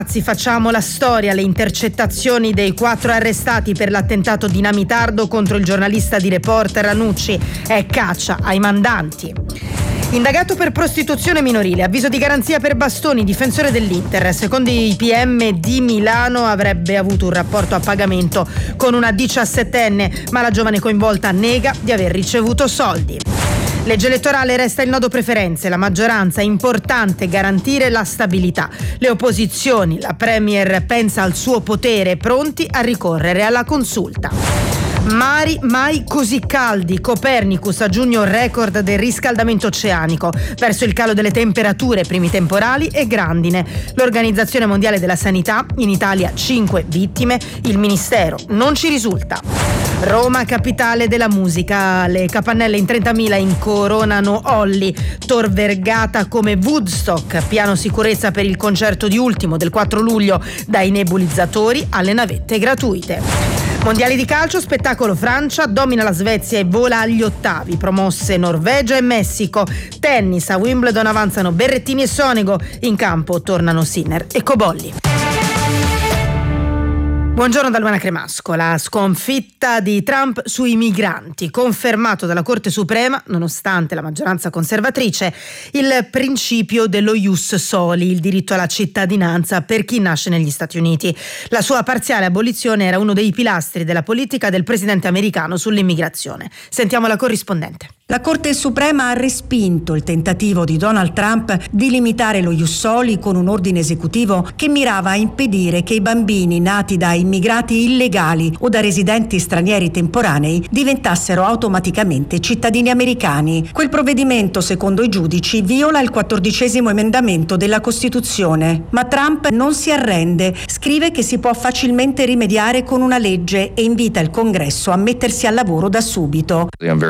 Facciamo la storia, le intercettazioni dei 4 arrestati per l'attentato dinamitardo contro il giornalista di Reporter Ranucci. È caccia ai mandanti. Indagato per prostituzione minorile, avviso di garanzia per Bastoni, difensore dell'Inter. Secondo i PM di Milano avrebbe avuto un rapporto a pagamento con una 17enne, ma la giovane coinvolta nega di aver ricevuto soldi. Legge elettorale, resta il nodo preferenze, la maggioranza, importante garantire la stabilità. Le opposizioni, la Premier pensa al suo potere, pronti a ricorrere alla consulta. Mari mai così caldi, Copernicus a giugno record del riscaldamento oceanico, verso il calo delle temperature, primi temporali e grandine. L'Organizzazione Mondiale della Sanità, in Italia 5 vittime, il Ministero non ci risulta. Roma, capitale della musica, le capannelle in 30.000 incoronano Olli, Tor Vergata come Woodstock, piano sicurezza per il concerto di Ultimo del 4 luglio, dai nebulizzatori alle navette gratuite. Mondiali di calcio, spettacolo, Francia domina la Svezia e vola agli ottavi, promosse Norvegia e Messico. Tennis, a Wimbledon avanzano Berrettini e Sonego, in campo tornano Sinner e Cobolli. Buongiorno da Luana Cremasco. La sconfitta di Trump sui migranti, confermato dalla Corte Suprema, nonostante la maggioranza conservatrice, il principio dello ius soli, il diritto alla cittadinanza per chi nasce negli Stati Uniti. La sua parziale abolizione era uno dei pilastri della politica del presidente americano sull'immigrazione. Sentiamo la corrispondente. La Corte Suprema ha respinto il tentativo di Donald Trump di limitare lo ius soli con un ordine esecutivo che mirava a impedire che i bambini nati da immigrati illegali o da residenti stranieri temporanei diventassero automaticamente cittadini americani. Quel provvedimento, secondo i giudici, viola il 14° emendamento della Costituzione. Ma Trump non si arrende, scrive che si può facilmente rimediare con una legge e invita il Congresso a mettersi al lavoro da subito.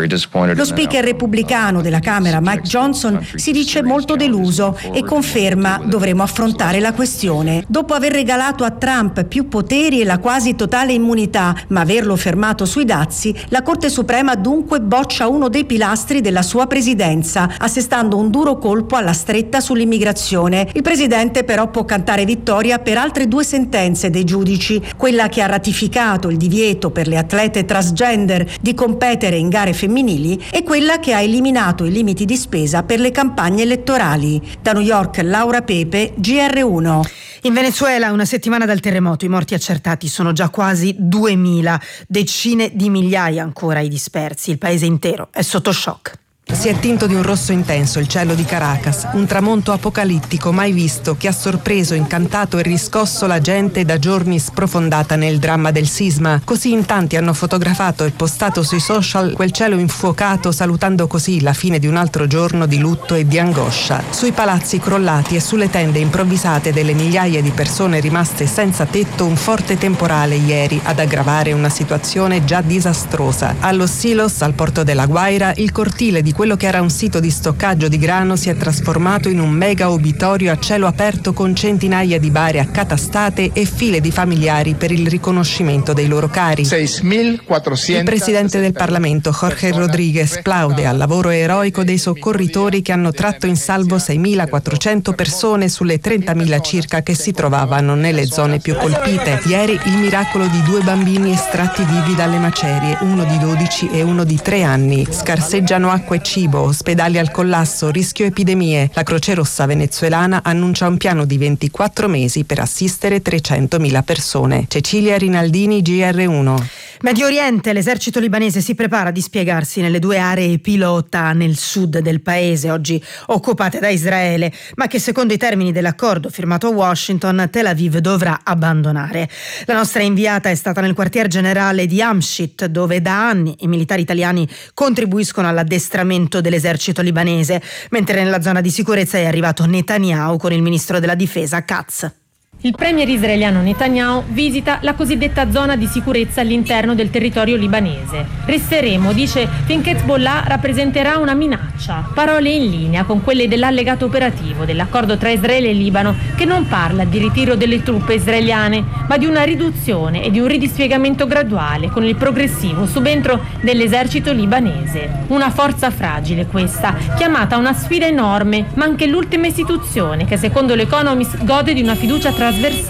Lo speaker repubblicano della Camera, Mike Johnson, si dice molto deluso e conferma: dovremo affrontare la questione. Dopo aver regalato a Trump più poteri e la quasi totale immunità, ma averlo fermato sui dazi, la Corte Suprema dunque boccia uno dei pilastri della sua presidenza, assestando un duro colpo alla stretta sull'immigrazione. Il presidente però può cantare vittoria per altre 2 sentenze dei giudici, quella che ha ratificato il divieto per le atlete transgender di competere in gare femminili e quella che ha eliminato i limiti di spesa per le campagne elettorali. Da New York, Laura Pepe, GR1. In Venezuela, una settimana dal terremoto, i morti accertati sono già quasi 2.000, decine di migliaia ancora i dispersi. Il paese intero è sotto shock. Si è tinto di un rosso intenso il cielo di Caracas, un tramonto apocalittico mai visto che ha sorpreso, incantato e riscosso la gente da giorni sprofondata nel dramma del sisma. Così in tanti hanno fotografato e postato sui social quel cielo infuocato, salutando così la fine di un altro giorno di lutto e di angoscia. Sui palazzi crollati e sulle tende improvvisate delle migliaia di persone rimaste senza tetto, un forte temporale ieri ad aggravare una situazione già disastrosa. A Los Silos, al porto della Guaira, il cortile di quello che era un sito di stoccaggio di grano si è trasformato in un mega obitorio a cielo aperto con centinaia di bare accatastate e file di familiari per il riconoscimento dei loro cari. 6.400. Il presidente del Parlamento, Jorge Rodríguez, plaude al lavoro eroico dei soccorritori che hanno tratto in salvo 6.400 persone sulle 30.000 circa che si trovavano nelle zone più colpite. Ieri il miracolo di 2 bambini estratti vivi dalle macerie, uno di 12 e uno di 3 anni. Scarseggiano acqua e cibo, ospedali al collasso, rischio epidemie. La Croce Rossa venezuelana annuncia un piano di 24 mesi per assistere 300.000 persone. Cecilia Rinaldini, GR1. Medio Oriente, l'esercito libanese si prepara a dispiegarsi nelle 2 aree pilota nel sud del paese, oggi occupate da Israele, ma che secondo i termini dell'accordo firmato a Washington, Tel Aviv dovrà abbandonare. La nostra inviata è stata nel quartier generale di Amshit, dove da anni i militari italiani contribuiscono all'addestramento dell'esercito libanese, mentre nella zona di sicurezza è arrivato Netanyahu con il ministro della difesa Katz. Il premier israeliano Netanyahu visita la cosiddetta zona di sicurezza all'interno del territorio libanese. Resteremo, dice, finché Hezbollah rappresenterà una minaccia. Parole in linea con quelle dell'allegato operativo dell'accordo tra Israele e Libano, che non parla di ritiro delle truppe israeliane, ma di una riduzione e di un ridispiegamento graduale con il progressivo subentro dell'esercito libanese. Una forza fragile questa, chiamata a una sfida enorme, ma anche l'ultima istituzione che secondo l'Economist gode di una fiducia tra trasversale